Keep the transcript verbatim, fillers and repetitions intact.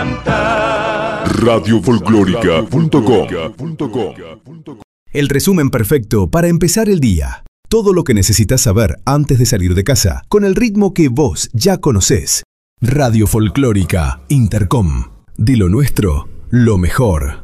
radio folclórica punto com. El resumen perfecto para empezar el día. Todo lo que necesitas saber antes de salir de casa, con el ritmo que vos ya conocés. Radio Folclórica Intercom. De lo nuestro, lo mejor.